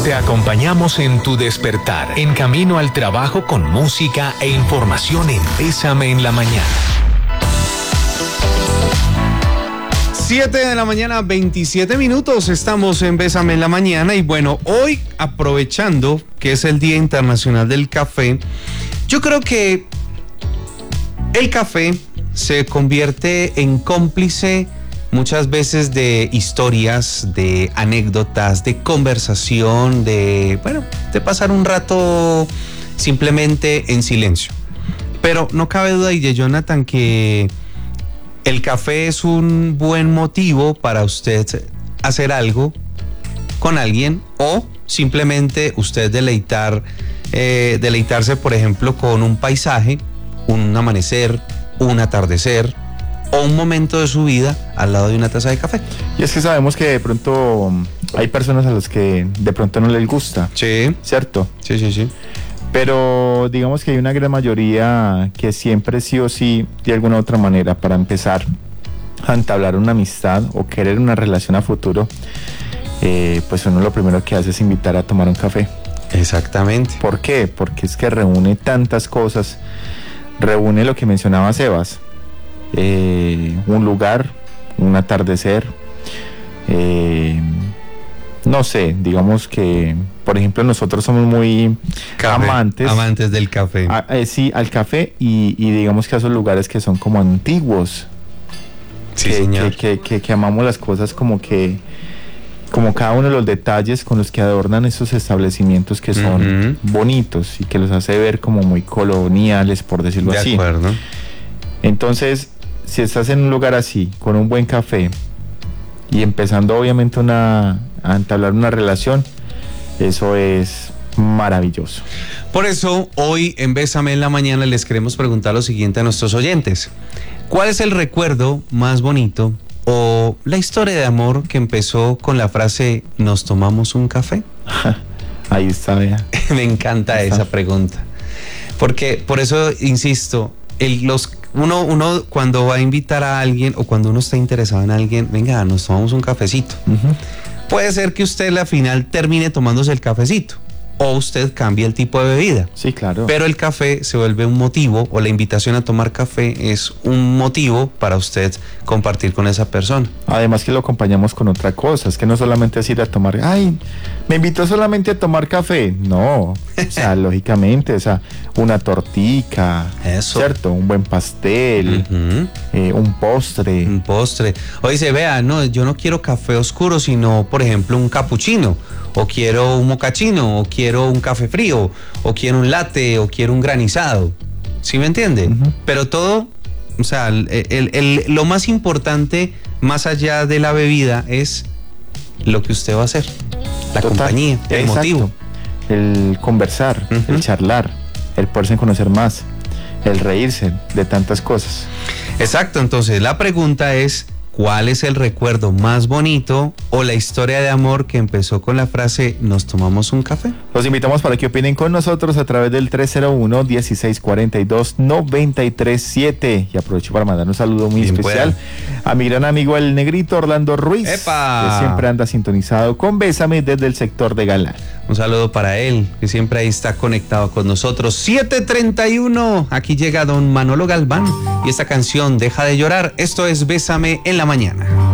Te acompañamos en tu despertar, en camino al trabajo con música e información en Bésame en la Mañana. 7 de la mañana, 27 minutos, estamos en Bésame en la Mañana y bueno, hoy aprovechando que es el Día Internacional del Café, yo creo que el café se convierte en cómplice muchas veces de historias, de anécdotas, de conversación, de pasar un rato simplemente en silencio. Pero no cabe duda, y de Jonathan, que el café es un buen motivo para usted hacer algo con alguien o simplemente usted deleitarse, por ejemplo, con un paisaje, un amanecer, un atardecer o un momento de su vida al lado de una taza de café. Y es que sabemos que de pronto hay personas a las que de pronto no les gusta. Sí. ¿Cierto? Sí. Pero digamos que hay una gran mayoría que siempre sí o sí, de alguna u otra manera, para empezar a entablar una amistad o querer una relación a futuro, pues uno lo primero que hace es invitar a tomar un café. Exactamente. ¿Por qué? Porque es que reúne tantas cosas, reúne lo que mencionaba Sebas, un lugar, un atardecer, no sé, digamos que, por ejemplo, nosotros somos muy amantes del café. Sí, al café y digamos que a esos lugares que son como antiguos. Sí, señor. Que amamos las cosas como cada uno de los detalles con los que adornan esos establecimientos que son bonitos y que los hace ver como muy coloniales, por decirlo así. De acuerdo. Entonces, si estás en un lugar así, con un buen café y empezando obviamente a entablar una relación, eso es maravilloso. Por eso, hoy en Bésame en la Mañana les queremos preguntar lo siguiente a nuestros oyentes. ¿Cuál es el recuerdo más bonito o la historia de amor que empezó con la frase ¿nos tomamos un café? Ahí está, vea. Me encanta esa pregunta. Porque, por eso insisto, uno cuando va a invitar a alguien o cuando uno está interesado en alguien, venga, nos tomamos un cafecito. Puede ser que usted al final termine tomándose el cafecito o usted cambie el tipo de bebida. Sí, claro. Pero el café se vuelve un motivo, o la invitación a tomar café es un motivo para usted compartir con esa persona. Además que lo acompañamos con otra cosa, es que no solamente es ir a tomar, ay, me invitó solamente a tomar café. No, o sea, lógicamente, o sea, una tortica, eso, ¿cierto? Un buen pastel, un postre. Un postre. O dice, vea, no, yo no quiero café oscuro, sino, por ejemplo, un capuchino, o quiero un mocachino, o quiero un café frío, o quiero un latte, o quiero un granizado. ¿Sí me entiende? Pero todo, o sea, lo más importante, más allá de la bebida, es lo que usted va a hacer. La compañía, el motivo. El conversar, el charlar, el poderse conocer más, el reírse de tantas cosas. Exacto, entonces la pregunta es, ¿cuál es el recuerdo más bonito o la historia de amor que empezó con la frase ¿nos tomamos un café? Los invitamos para que opinen con nosotros a través del 301-1642-937 y aprovecho para mandar un saludo muy especial a mi gran amigo el negrito Orlando Ruiz. ¡Epa! Que siempre anda sintonizado con Bésame desde el sector de Galán. Un saludo para él, que siempre ahí está conectado con nosotros. 7:31, aquí llega don Manolo Galván y esta canción Deja de llorar. Esto es Bésame en la Mañana.